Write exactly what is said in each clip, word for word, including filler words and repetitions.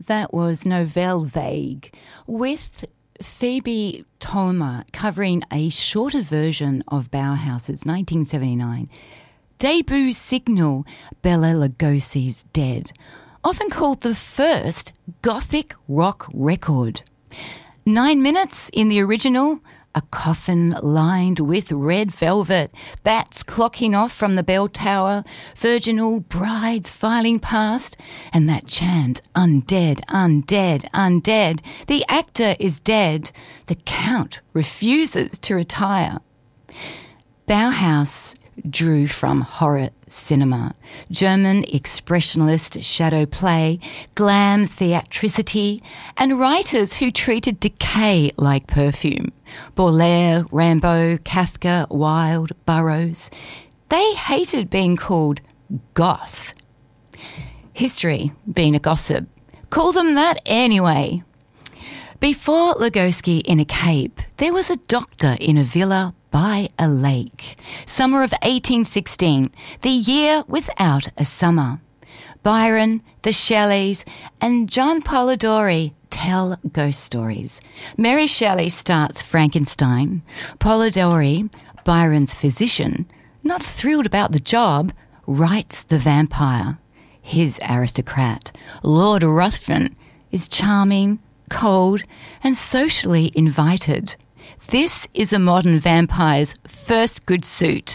That was Nouvelle Vague with Phoebe Toma covering a shorter version of Bauhaus's nineteen seventy-nine debut single, Bela Lugosi's Dead, often called the first gothic rock record. Nine minutes in the original, a coffin lined with red velvet, bats clocking off from the bell tower, virginal brides filing past, and that chant, undead, undead, undead. The actor is dead. The count refuses to retire. Bauhaus drew from horror cinema, German expressionist shadow play, glam theatricity, and writers who treated decay like perfume. Baudelaire, Rimbaud, Kafka, Wilde, Burroughs. They hated being called goth. History, being a gossip, called them that anyway. Before Lugosi in a cape, there was a doctor in a villa by a lake. Summer of eighteen sixteen, the year without a summer. Byron, the Shelleys, and John Polidori tell ghost stories. Mary Shelley starts Frankenstein. Polidori, Byron's physician, not thrilled about the job, writes The Vampire. His aristocrat, Lord Ruthven, is charming, cold, and socially invited. This is a modern vampire's first good suit.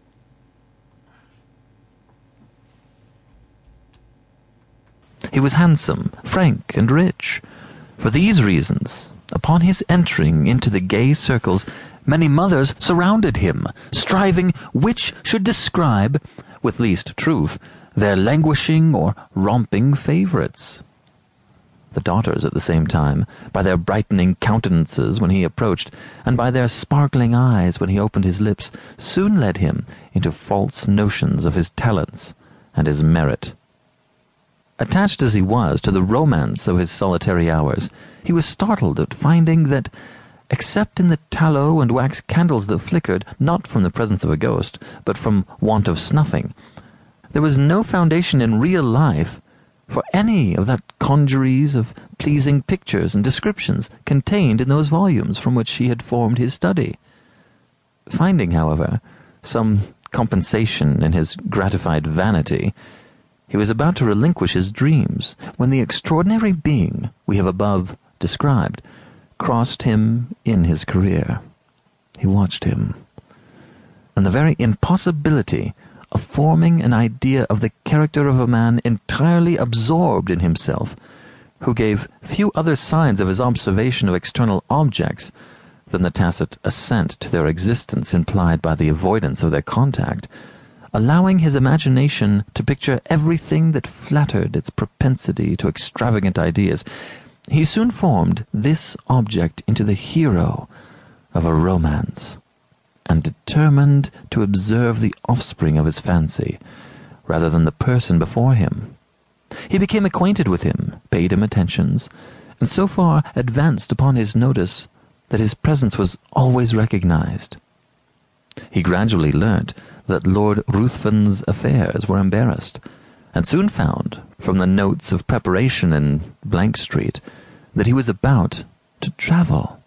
He was handsome, frank, and rich. For these reasons, upon his entering into the gay circles, many mothers surrounded him, striving which should describe, with least truth, their languishing or romping favourites. The daughters, at the same time, by their brightening countenances when he approached, and by their sparkling eyes when he opened his lips, soon led him into false notions of his talents and his merit. Attached as he was to the romance of his solitary hours, he was startled at finding that, except in the tallow and wax candles that flickered, not from the presence of a ghost, but from want of snuffing, there was no foundation in real life for any of that congeries of pleasing pictures and descriptions contained in those volumes from which he had formed his study. Finding, however, some compensation in his gratified vanity, he was about to relinquish his dreams when the extraordinary being we have above described crossed him in his career. He watched him, and the very impossibility of forming an idea of the character of a man entirely absorbed in himself, who gave few other signs of his observation of external objects than the tacit assent to their existence implied by the avoidance of their contact, allowing his imagination to picture everything that flattered its propensity to extravagant ideas, he soon formed this object into the hero of a romance, and determined to observe the offspring of his fancy, rather than the person before him. He became acquainted with him, paid him attentions, and so far advanced upon his notice that his presence was always recognized. He gradually learnt that Lord Ruthven's affairs were embarrassed, and soon found, from the notes of preparation in Blank Street, that he was about to travel.